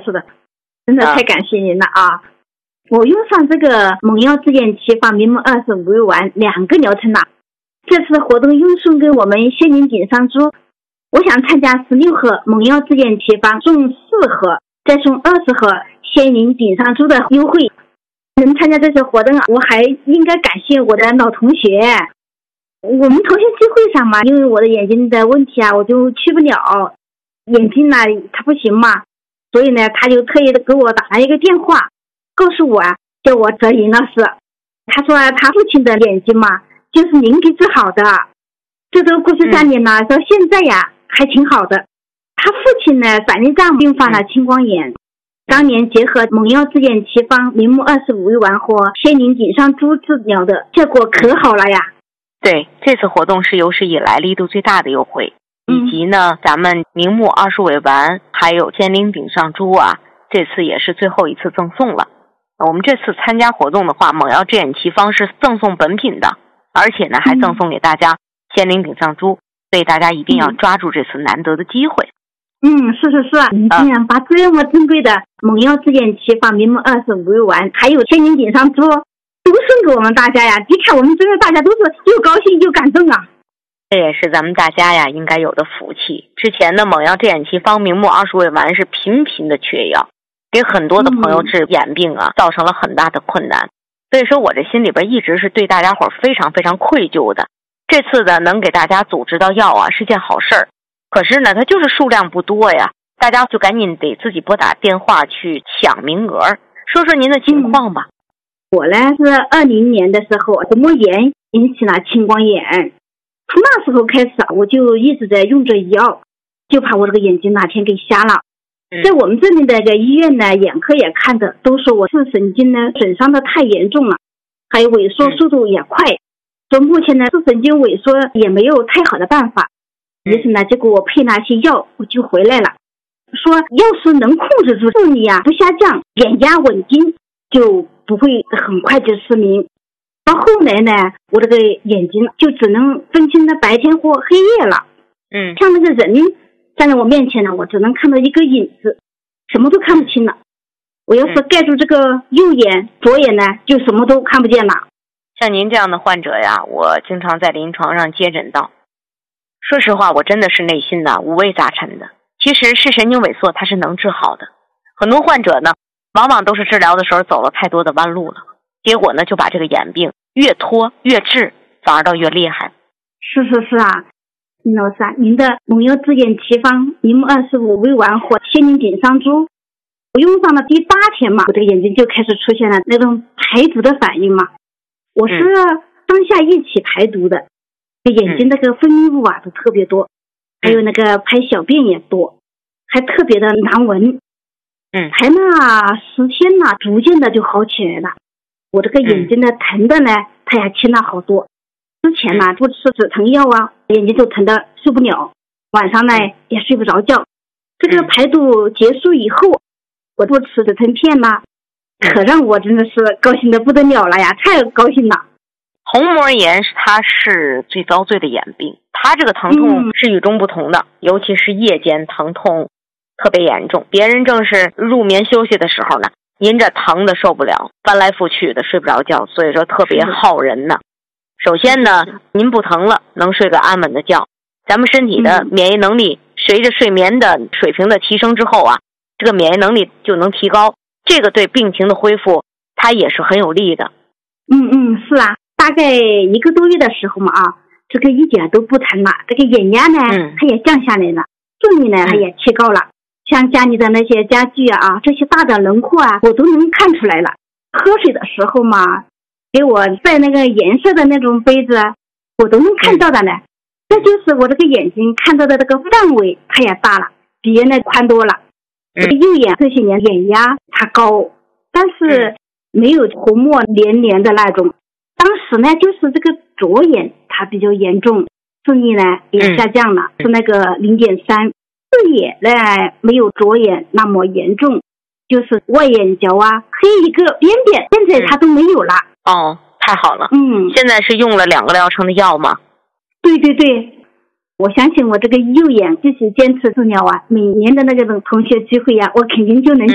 是的，真的太感谢您了啊！我用上这个蒙药自研奇方明目25味丸2个疗程了。这次活动用送给我们仙灵顶上珠，我想参加16盒蒙药自研奇方送4盒，再送20盒仙灵顶上珠的优惠。能参加这次活动，我还应该感谢我的老同学。我们同学聚会上嘛，因为我的眼睛的问题啊，我就去不了，眼睛呢他不行嘛，所以呢他就特意的给我打了一个电话，告诉我啊，叫我泽林老师。他说他父亲的眼睛嘛，就是您给治好的，这都过去3年了，到现在呀还挺好的。他父亲呢反应脏并发了青光眼，当年结合蒙药自研奇方明目25味丸和仙灵顶上珠治疗的效果可好了呀。 对，这次活动是有史以来力度最大的优惠，以及呢咱们明目20味丸还有仙灵顶上珠啊，这次也是最后一次赠送了。我们这次参加活动的话，蒙药自研奇方是赠送本品的，而且呢还赠送给大家仙灵顶上珠，所以大家一定要抓住这次难得的机会。 是，你竟然把这么珍贵的蒙药自研奇方明目25味丸还有仙灵顶上珠都送给我们大家呀！你看我们真的大家都是又高兴又感动啊！ 这也是咱们大家呀应该有的福气。之前的蒙药自研奇方明目20味丸是频频的缺药，给很多的朋友治眼病啊造成了很大的困难，所以说我这心里边一直是对大家伙非常非常愧疚的。这次的能给大家组织到药啊是件好事儿，可是呢它就是数量不多呀，大家就赶紧得自己拨打电话去抢名额。说说您的情况吧。 我呢是20年的时候虹膜炎引起了青光眼，从那时候开始我就一直在用着药，就怕我这个眼睛哪天给瞎了。在我们这里的医院呢，眼科也看的都说我视神经呢损伤的太严重了，还有萎缩速度也快，说目前呢视神经萎缩也没有太好的办法。于是呢结果我配那些药我就回来了，说要是能控制住视力啊不下降，眼压稳定，就不会很快就失明。到后来呢我这个眼睛就只能分清了白天或黑夜了。像那个人站在我面前呢，我只能看到一个影子，什么都看不清了。我要是盖住这个右眼，左眼呢就什么都看不见了。 像您这样的患者呀，我经常在临床上接诊到。说实话，我真的是内心呢五味杂陈的。其实视神经萎缩它是能治好的，很多患者呢往往都是治疗的时候走了太多的弯路了，结果呢就把这个眼病越拖越治，反而倒越厉害。 是啊，林老师啊，您的蒙药自研奇方明目25味丸或仙灵顶上珠，我用上了第8天嘛，我这个眼睛就开始出现了那种排毒的反应嘛。我是当下一起排毒的，眼睛那个分泌物啊都特别多，还有那个排小便也多，还特别的难闻。排那10天呢，逐渐的就好起来了。我这个眼睛的疼的呢，它也轻了好多。之前呢不吃止疼药啊，眼睛就疼得睡不了，晚上呢也睡不着觉。这个排毒结束以后，我不吃止疼片啦，可让我真的是高兴得不得了了呀，太高兴了。 虹膜炎它是最遭罪的眼病，它这个疼痛是与众不同的，尤其是夜间疼痛特别严重，别人正是入眠休息的时候呢，您这疼的受不了，翻来覆去的睡不着觉，所以说特别耗人呢。首先呢，您不疼了，能睡个安稳的觉，咱们身体的免疫能力随着睡眠的水平的提升之后啊，这个免疫能力就能提高，这个对病情的恢复它也是很有利的。 是啊，大概1个多月的时候嘛这个一点都不疼了，这个眼压呢它也降下来了，视力呢它也提高了，像家里的那些家具这些大的轮廓我都能看出来了。喝水的时候嘛，给我带那个颜色的那种杯子我都能看到的呢。这就是我这个眼睛看到的这个范围它也大了，比原来宽多了。这个右眼这些年眼压它高，但是没有虹膜连连的那种。当时呢就是这个左眼它比较严重，视力呢也下降了，是那个0.3。视野呢没有左眼那么严重，就是外眼角黑一个边边，现在它都没有了。 太好了。现在是用了2个疗程的药吗？ 对，我相信我这个右眼继续坚持治疗每年的那个同学聚会我肯定就能